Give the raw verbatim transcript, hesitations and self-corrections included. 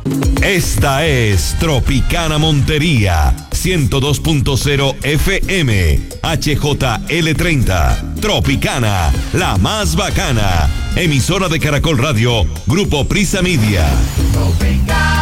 Esta es Tropicana Montería, ciento dos punto cero F M, H J L treinta. Tropicana, la más bacana. Emisora de Caracol Radio, Grupo Prisa Media. Tropicana.